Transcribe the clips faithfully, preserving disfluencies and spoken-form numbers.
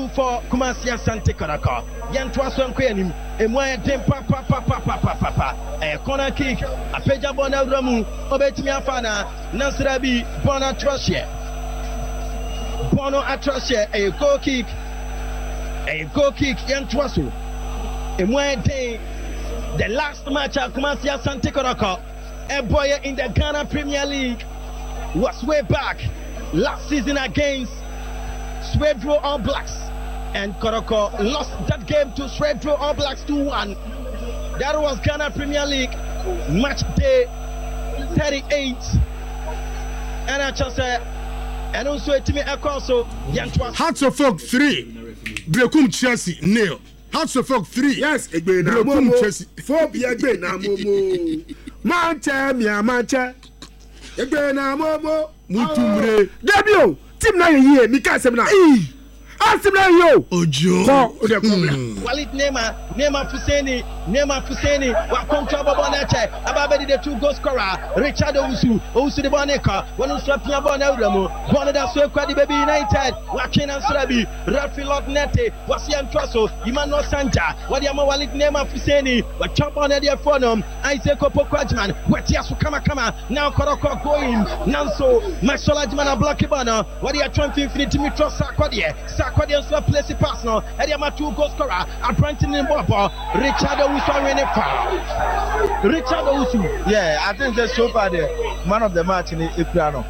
for Kumasi Asante Kotoko. Yantwa Sonquenim, and why ten papa papa papa papa. A corner kick, a peja bona ramu, Obetia Fana, Nasrabi, Bona Troshe. Bono Atroshe, a goal kick, a goal kick, Yantwasu. And why ten the last match at Kumasi Asante Kotoko, a boy in the Ghana Premier League was way back last season against Swedro All Blacks, and Kotoko lost that game to Swedro All Blacks two one. That was Ghana Premier League match day thirty-eight. And I just said, and also a team also Hearts of Folk three, Brekum Chelsea nil. Hearts of Folk three, yes, Brekum Chelsea four. Egbe na momo, mancha mia mancha. Egbe na momo, mutumre. Debio. Team na ye Mika Semna. Eh. Asimna yo. Ojo. So, the problem. Walid Nema, Nema Fuseni, Nema Fuseni, wa control Bonache, Ababedi the two goal scorer, Richard Owusu, Owusu the Boneka, one who swept Pia Bonelmo, one of the Swedi Baby United, Wakin and Surabi, Rafi Lot Nete, Wasian Trosso, Imano Santa, Wadiama Walid Nema Fuseni, what chop on the phonum, Isaac Pokrajman, Watiasu Kama Kama, now Koroko going, Nanso, Masolajman Blackibana, what are you trying to infinity Mitro Sakwadie, Sakwadie Swap Place Personal, Ediama two goal scorer, a Branton in Bobo, Richard Owusu winning foul. Richard Owusu. Yeah, I think that's so far the man of the match in Epiano.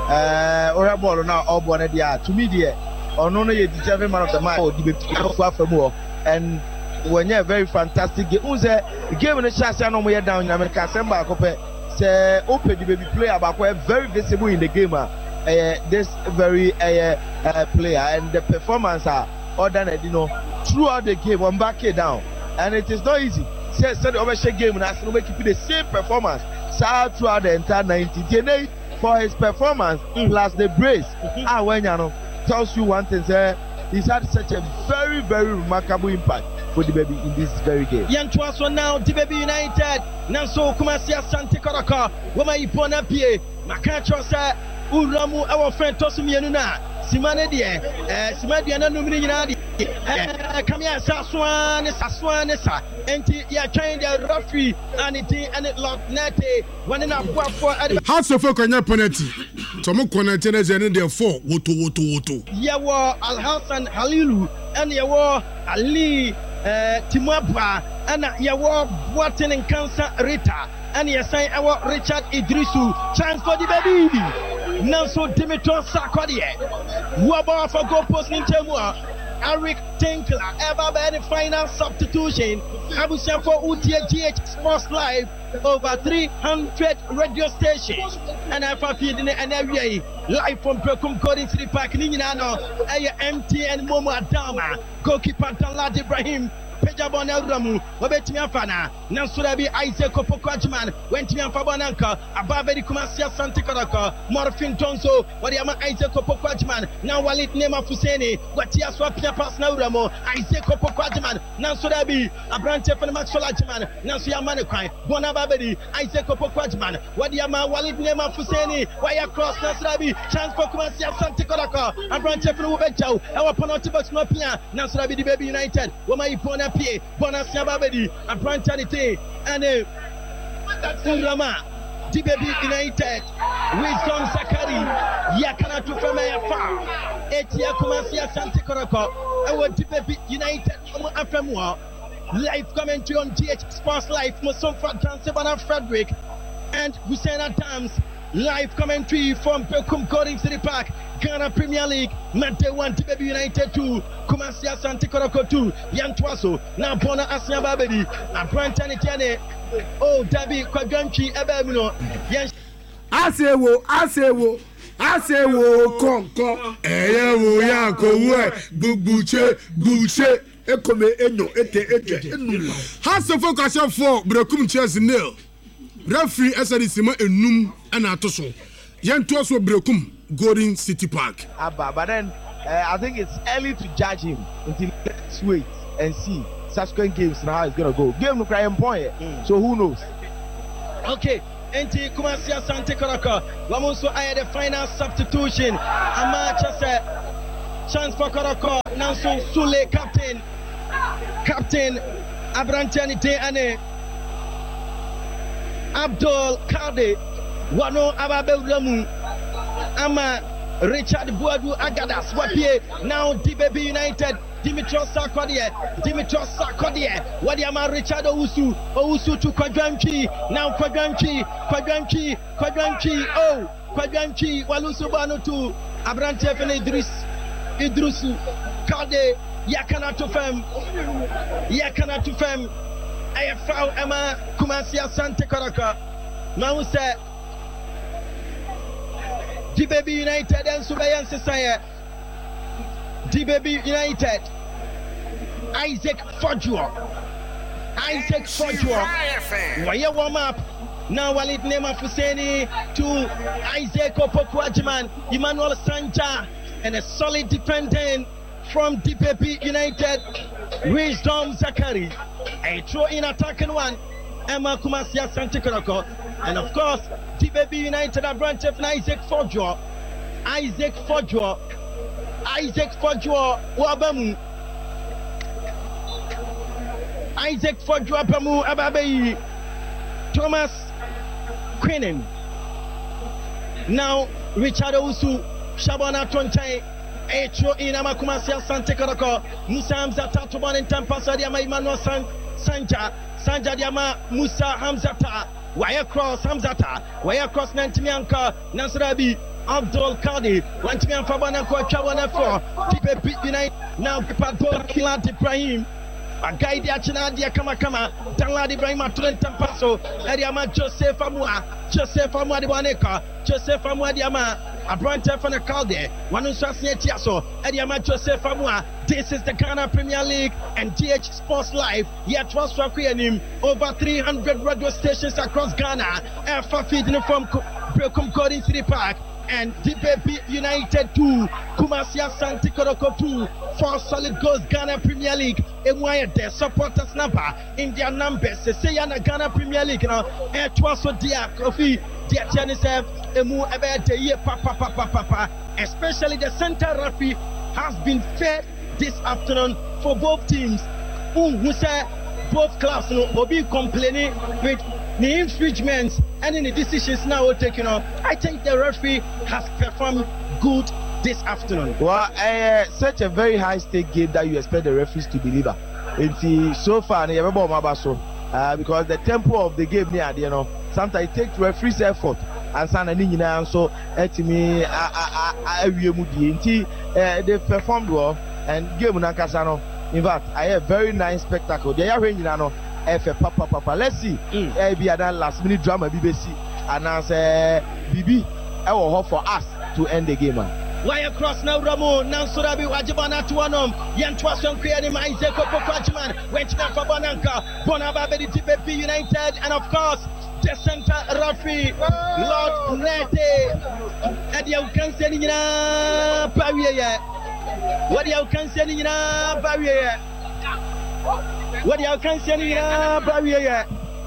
Uh, or a ball now, all born at the art. To me, dear, or no, you deserve man of the match, or the more. And when you're very fantastic, it was a game in the chassis. I know we are down in America. Samba Cope say, open the baby player, but we're very visible in the game. Uh, this very uh, uh, player and the performance are other than you know throughout the game, one back here down. And it is not easy. Say, say the overshare game and ask him to keep the same performance throughout the entire ninety. Jene for his performance mm. plus the brace. Mm-hmm. Ah, when you know, tells you one thing, say he's had such a very, very remarkable impact for the baby in this very game. Young Twaso now, the baby United. Nanso Kumasi Asante Kotoko. Wama Ipona Pie. Makacho sa Uramu, our friend Tosumi Yanuna. Simane die, eh, Simane die na numini nyina die. Eh, kamia Saswan, Saswan sa. Enti ya trying the referee and it and it lock nete. When in a for Hearts of Folk anya penalty. Tomo connected as any there four. Woto woto woto. Yawo Al Hassan Halilu and yawo Ali eh Timabwa and yawo Boaten and Cancer Rita and yasai our Richard Idrisu. Chance for the baby. Nanso Dimitro Sakwadie. Waba for goal post in Temua. Eric Tinkler ever by the final substitution. Abusia for U T A G H Sports Live over three hundred radio stations. And I for feeding an area live from Prekum Coding City Park. Ninano, Aya M T and Momo Adama. Goalkeeper Dalad Ibrahim. Pejabon Elramu, Obetimia Fana, Nansurabi Isaac Opokwajman, Wentimia Fabananka, Ababedi Kumasia Sante Kotoko, Morfin Tonso, Wadiama Isaac Opokwajman, now Walid Nema Fuseni, Watia Swapia Pass Nauramo, Isaac Opokwajman, Nansurabi, Abrante for the Maxolajman, Nansuya Manekai, Bonababedi, Isaac Opokwajman, Wadiama Walid Nema Fuseni, Waya Cross Nansurabi, Chance for Kumasia Sante Kotoko, Abrante for the Ubejao, our Ponotibox Mopia, Nansurabi the Baby United, Wama Ipona. Pie, Bonasia Babedi, and Brantanity, and Urama, the Baby United, Wisdom Sakari, Yakana to Famaya Farm, Etia Kumasia Sante Kotoko, our Baby United, Afamua, live commentary on G H Sports Live, Musom Fransebana Frederick, and Hussein Adams, live commentary from Pekum Coding City Park. Ghana Premier League, Mante one, Baby United two, Kumasi Asante Kotoko two, Yantwaso, now Bona Asia Babedi, and Brantani Tiane, oh, Dabi Kwaganchi, Ebemino, Yan. Asewo, Asewo, Asewo, Konko, Eyewo Yanko, Bubuche, Buche, Ekome, Eno, Ete, Ete, Hearts of Folk Asha four, Brekum Chelsea nil. Referee Esadisima Enum and Atoso. Yantwaso Brekum. Golden City Park. Abba, but then uh, I think it's early to judge him until let's wait and see subsequent games and how it's gonna go. Game no crying point, mm. So who knows? Okay, Enti Kumasi Asante Kotoko. Wamuso I had the final substitution. Amacha said chance for Koroko. Nanso Sule, captain. Captain Abrantani De Ane. Abdul Kade. Wano Ababel Ama Richard Boadu Agadas Wapie. Now D B B United. Dimitrios Sarkodie, Dimitrios Sarkodie, Wadiama Richard Owusu, Owusu to Quadranchi, now Quadranchi, Quadranchi, Quadranchi, oh, Quadranchi, Walusu Banu to Abrante Fene Idris, Idrusu, Kade, Yakana to Fem, Yakana to Fem, A F O Emma Kumasia Sante Koraka, now say D B B United and Subayan Sesaya. D B B United, Isaac Fodjua, Isaac Fodjua, why warm up now? Walid Nema Fuseni to Isaac Opokuajiman, Emmanuel Sanja, and a solid defending from D B B United, Wisdom Zakari, a throw in attacking one, Emma Kumasia Santikoroko, and of course, D B B United are branch of Isaac Fodjua, Isaac Fodjua. Isaac Fodjua Wabamu Isaac Fodjua Bamu Ababe Thomas Quinnen. Now Richard Owusu Shabana Tonchai Echo in Amakumasia Sante Koroko Musa Hamzata to one in Tampasa Diama Emmanuel San Sanja Sanja Diama Musa Hamzata Wire cross Hamzata Wire cross Nantimianka Nasrabi Abdul Kadi, one to me and Fabana Kwachawana for D B B United. Now, Pato Kilat Ibrahim, a guy the Achinadia Kamakama, Tanlad Ibrahim Atulan Tampaso, Adiama Joseph Amua, Joseph Amua Diwaneka, Joseph Amua Diama, a branch from the Calde, one who says Tiaso, Adiama Joseph Amua. This is the Ghana Premier League and D H Sports Live. Yet was for him over three hundred radio stations across Ghana. Air feeding from Brekum Coding City Park. And D B B United two, Kumasia Santi Koroko two, four solid goals Ghana Premier League. And why the supporters number in their numbers? They say in Ghana Premier League now. And twas so dear coffee, dear Janisem, emu about the year papa papa papa. Especially the center referee has been fed this afternoon for both teams. Who say both clubs will be complaining with the infringements and in the decisions now taken on. I think the referee has performed good this afternoon. Well, uh, such a very high stake game that you expect the referees to deliver. It's so far, uh, because the tempo of the game near, you know, sometimes it takes referees' effort and some and so at me, I they performed well and game Nakasano. In fact, I have very nice spectacle. They are ranging now. Papa Papa. Let's see. Eh, be that last minute drama B B C and as B B. I will hope for us to end the game. Why across now, Ramo, now Surabi Wajibana to one home. Yantwason creating my Zeko Pokwajiman, went down for Bonanka, Bonaba D B B United, and of course, the center referee, Lord Nete. And you can send in a barrier. What you can send in a barrier. What you can send in a barrier.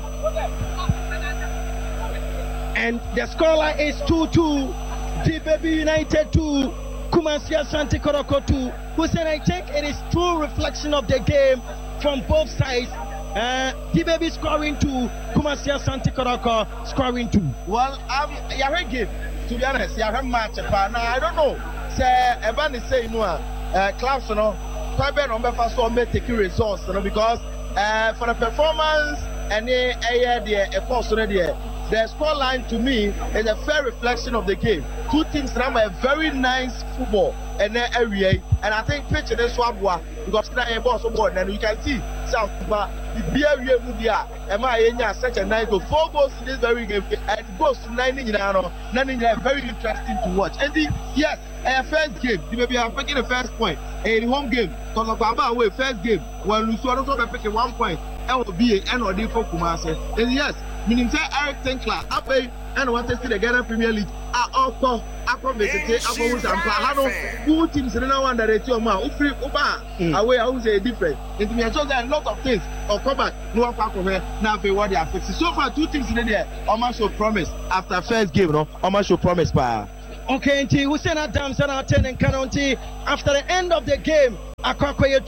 And the scoreline is two two. D B B United two, Kumasia Santi Koroko two. Who said I think it is true reflection of the game from both sides. Uh, D B B scoring two, Kumasia Santi Koroko scoring two. Well, I'm yeah, game. To be honest, yeah, I match. But now I don't know. Say, Evan is saying no. Uh, clubs, you know, private number for so many taking results, you know, because uh, for the performance and the uh, the uh, course already. The scoreline to me is a fair reflection of the game. Two teams now have a very nice football in their area, and I think pitch in the Swabwa because now a boss board, and you can see South the area Mudia, and my such a nice goal. Four goals in this very game, and goes to nine in Nano, nine in very interesting to watch. And the, yes, a first game, you may be taking the first point. A home game, because of our way, first game, when Lusuano also picking one point, and will be an order for Kumase. And yes. Meaning say Eric Tinkler, Ape, and want to see the Ghana Premier League. I also, I promise to take Apo and Pahano, two teams in one that it's your man, Ufri Uba, away, I will say different. It means there are a lot of things, or come back, no one of here, now pay what they are fixing. So far, two teams in there, almost show promise after first game, no, almost show promise, pa. Okay, nti Hussein Adams and Aten and Kanonti after the end of the game, Akwakoye